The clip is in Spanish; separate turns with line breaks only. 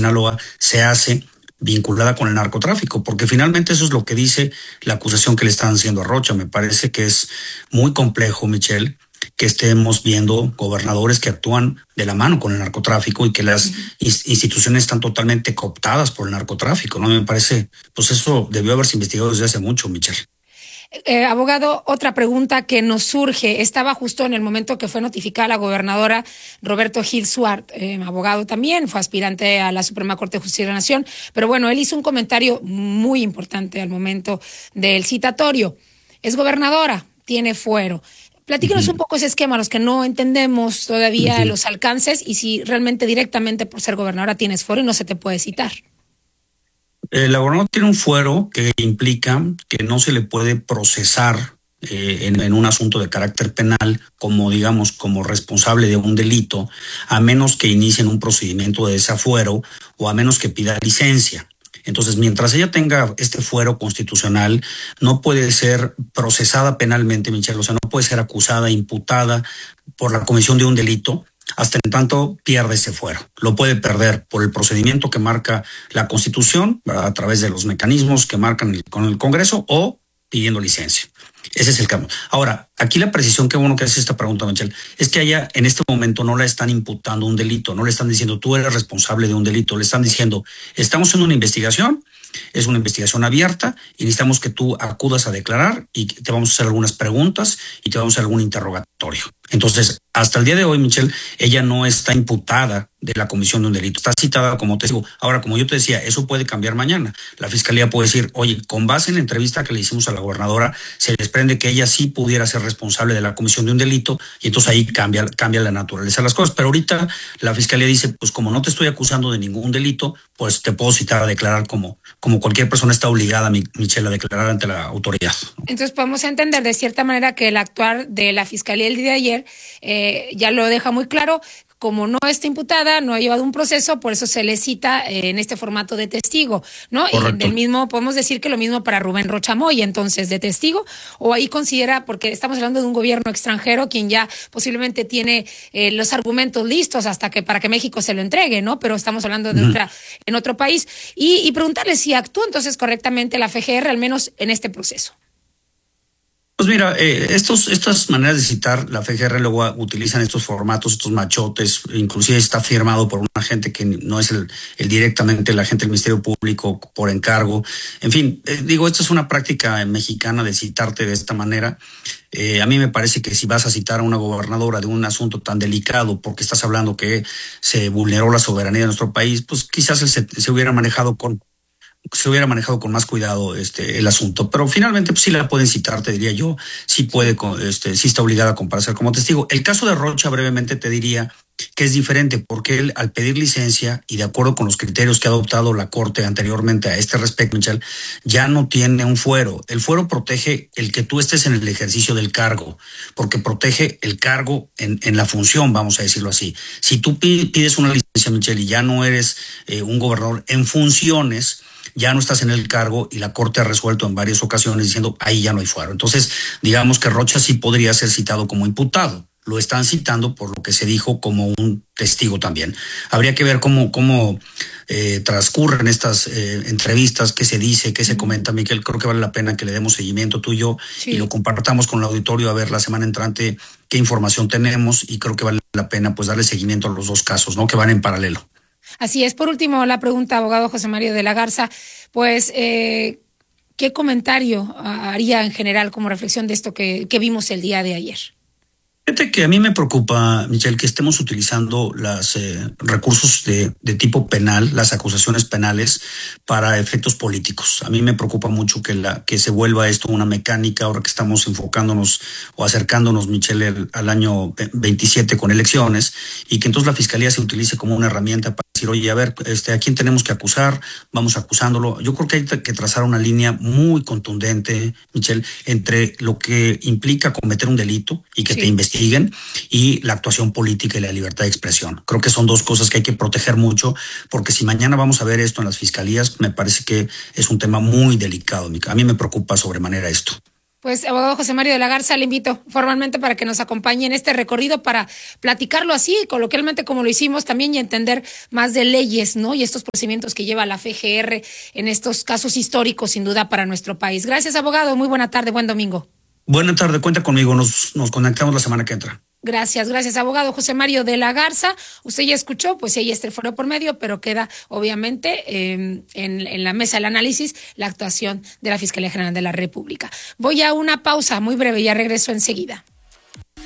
Sinaloa se hace vinculada con el narcotráfico, porque finalmente eso es lo que dice la acusación que le están haciendo a Rocha. Me parece que es muy complejo, Michelle, que estemos viendo gobernadores que actúan de la mano con el narcotráfico y que las instituciones están totalmente cooptadas por el narcotráfico, ¿no? Me parece, pues eso debió haberse investigado desde hace mucho, Michelle.
Abogado, otra pregunta que nos surge. Estaba justo en el momento que fue notificada la gobernadora Roberto Gil Suart, abogado también, fue aspirante a la Suprema Corte de Justicia de la Nación, pero bueno, él hizo un comentario muy importante al momento del citatorio. Es gobernadora, tiene fuero. Platícanos un poco ese esquema, los que no entendemos todavía los alcances y si realmente directamente por ser gobernadora tienes fuero y no se te puede citar.
La gobernadora tiene un fuero que implica que no se le puede procesar en un asunto de carácter penal como, digamos, como responsable de un delito, a menos que inicien un procedimiento de desafuero o a menos que pida licencia. Entonces, mientras ella tenga este fuero constitucional, no puede ser procesada penalmente, Michelle, o sea, no puede ser acusada, imputada por la comisión de un delito, hasta en tanto pierde ese fuero. Lo puede perder por el procedimiento que marca la Constitución, ¿verdad?, a través de los mecanismos que marcan con el Congreso o pidiendo licencia. Ese es el cambio. Ahora, aquí la precisión, qué bueno que haces esta pregunta, Michelle, es que a ella en este momento no le están imputando un delito, no le están diciendo tú eres responsable de un delito, le están diciendo estamos en una investigación, es una investigación abierta y necesitamos que tú acudas a declarar y te vamos a hacer algunas preguntas y te vamos a hacer algún interrogatorio. Entonces, hasta el día de hoy, Michelle, ella no está imputada de la comisión de un delito, está citada como testigo. Ahora, como yo te decía, eso puede cambiar mañana. La fiscalía puede decir, oye, con base en la entrevista que le hicimos a la gobernadora, se desprende que ella sí pudiera ser responsable de la comisión de un delito y entonces ahí cambia la naturaleza de las cosas. Pero ahorita la fiscalía dice, pues como no te estoy acusando de ningún delito, pues te puedo citar a declarar como cualquier persona está obligada, Michelle, a declarar ante la autoridad.
Entonces podemos entender de cierta manera que el actuar de la fiscalía el día de ayer ya lo deja muy claro. Como no está imputada, no ha llevado un proceso, por eso se le cita en este formato de testigo, ¿no?
Correcto.
Y del mismo, podemos decir que lo mismo para Rubén Rocha Moya, entonces, de testigo, o ahí considera, porque estamos hablando de un gobierno extranjero, quien ya posiblemente tiene los argumentos listos hasta que para que México se lo entregue, ¿no? Pero estamos hablando de en otro país. Y preguntarle si actúa entonces correctamente la FGR, al menos en este proceso.
Pues mira, estas maneras de citar, la FGR luego utilizan estos formatos, estos machotes, inclusive está firmado por un agente que no es el directamente el agente del Ministerio Público por encargo. En fin, digo, esto es una práctica mexicana de citarte de esta manera. A mí me parece que si vas a citar a una gobernadora de un asunto tan delicado porque estás hablando que se vulneró la soberanía de nuestro país, pues quizás se hubiera manejado con más cuidado el asunto, pero finalmente pues sí la pueden citar, te diría yo, sí puede, sí está obligada a comparecer como testigo. El caso de Rocha, brevemente te diría que es diferente porque él, al pedir licencia y de acuerdo con los criterios que ha adoptado la Corte anteriormente a este respecto, Michelle, ya no tiene un fuero. El fuero protege el que tú estés en el ejercicio del cargo, porque protege el cargo en la función, vamos a decirlo así. Si tú pides una licencia, Michelle, y ya no eres un gobernador en funciones, ya no estás en el cargo y la Corte ha resuelto en varias ocasiones diciendo ahí ya no hay fuero. Entonces, digamos que Rocha sí podría ser citado como imputado. Lo están citando por lo que se dijo como un testigo también. Habría que ver cómo transcurren estas entrevistas, qué se dice, qué se comenta, Miguel. Creo que vale la pena que le demos seguimiento tú y yo y lo compartamos con el auditorio a ver la semana entrante qué información tenemos y creo que vale la pena pues darle seguimiento a los dos casos, ¿no?, que van en paralelo.
Así es. Por último, la pregunta, abogado José Mario de la Garza, pues, ¿qué comentario haría en general como reflexión de esto que vimos el día de ayer?
Fíjate que a mí me preocupa, Michelle, que estemos utilizando los recursos de tipo penal, las acusaciones penales, para efectos políticos. A mí me preocupa mucho que se vuelva esto una mecánica ahora que estamos enfocándonos o acercándonos, Michelle, al año 27 con elecciones y que entonces la Fiscalía se utilice como una herramienta para decir, oye, a ver, ¿a quién tenemos que acusar? Vamos acusándolo. Yo creo que hay que trazar una línea muy contundente, Michelle, entre lo que implica cometer un delito y que te investiguen y la actuación política y la libertad de expresión. Creo que son dos cosas que hay que proteger mucho, porque si mañana vamos a ver esto en las fiscalías, me parece que es un tema muy delicado. A mí me preocupa sobremanera esto.
Pues, abogado José Mario de la Garza, le invito formalmente para que nos acompañe en este recorrido para platicarlo así, coloquialmente como lo hicimos también, y entender más de leyes, ¿no? Y estos procedimientos que lleva la FGR en estos casos históricos, sin duda, para nuestro país. Gracias, abogado. Muy buena tarde, buen domingo.
Buena tarde, cuenta conmigo. Nos conectamos la semana que entra.
Gracias, abogado José Mario de la Garza. Usted ya escuchó, pues ahí está el foro por medio, pero queda obviamente en la mesa del análisis la actuación de la Fiscalía General de la República. Voy a una pausa muy breve, ya regreso enseguida.